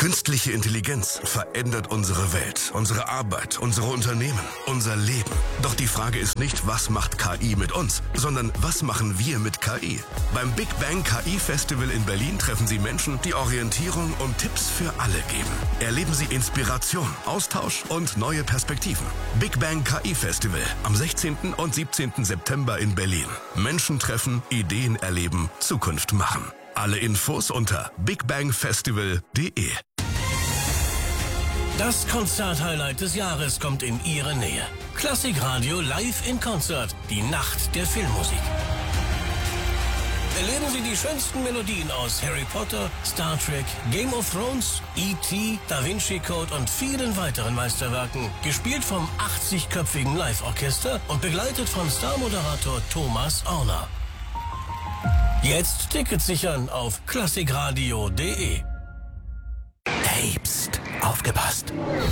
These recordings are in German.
Künstliche Intelligenz verändert unsere Welt, unsere Arbeit, unsere Unternehmen, unser Leben. Doch die Frage ist nicht, was macht KI mit uns, sondern was machen wir mit KI? Beim Big Bang KI Festival in Berlin treffen Sie Menschen, die Orientierung und Tipps für alle geben. Erleben Sie Inspiration, Austausch und neue Perspektiven. Big Bang KI Festival am 16. und 17. September in Berlin. Menschen treffen, Ideen erleben, Zukunft machen. Alle Infos unter bigbangfestival.de. Das Konzerthighlight des Jahres kommt in Ihre Nähe. Klassikradio live in Konzert, die Nacht der Filmmusik. Erleben Sie die schönsten Melodien aus Harry Potter, Star Trek, Game of Thrones, E.T., Da Vinci Code und vielen weiteren Meisterwerken, gespielt vom 80-köpfigen Live-Orchester und begleitet von Starmoderator Thomas Orner. Jetzt Tickets sichern auf klassikradio.de. Hey, pst, aufgepasst.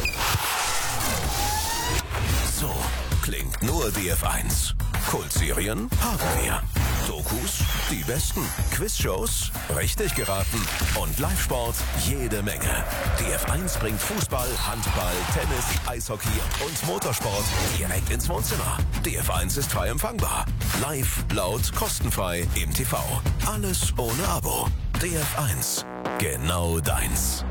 So klingt nur DF1. Kultserien haben wir. Dokus, die besten. Quizshows, richtig geraten. Und Live-Sport, jede Menge. DF1 bringt Fußball, Handball, Tennis, Eishockey und Motorsport direkt ins Wohnzimmer. DF1 ist frei empfangbar. Live, laut, kostenfrei im TV. Alles ohne Abo. DF1, genau deins.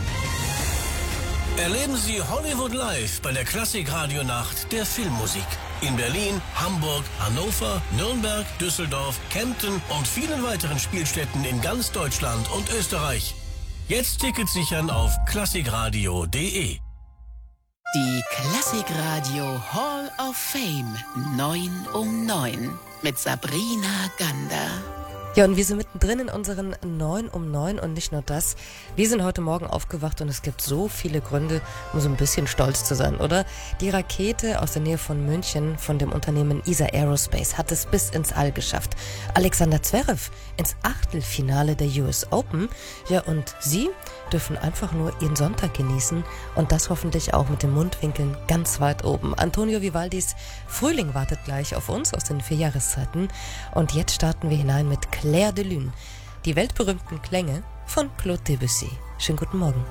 Erleben Sie Hollywood Live bei der Klassik-Radio-Nacht der Filmmusik. In Berlin, Hamburg, Hannover, Nürnberg, Düsseldorf, Kempten und vielen weiteren Spielstätten in ganz Deutschland und Österreich. Jetzt Tickets sichern auf klassikradio.de. Die Klassikradio Hall of Fame 9 um 9 mit Sabrina Gander. Ja, und wir sind mittendrin in unseren 9 um 9 und nicht nur das. Wir sind heute Morgen aufgewacht und es gibt so viele Gründe, um so ein bisschen stolz zu sein, oder? Die Rakete aus der Nähe von München von dem Unternehmen ESA Aerospace hat es bis ins All geschafft. Alexander Zverev ins Achtelfinale der US Open. Ja, und Sie dürfen einfach nur Ihren Sonntag genießen und das hoffentlich auch mit den Mundwinkeln ganz weit oben. Antonio Vivaldis Frühling wartet gleich auf uns aus den 4 Jahreszeiten und jetzt starten wir hinein mit Clair de Lune, die weltberühmten Klänge von Claude Debussy. Schönen guten Morgen.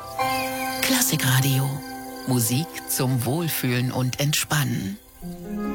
Klassikradio. Musik zum Wohlfühlen und Entspannen.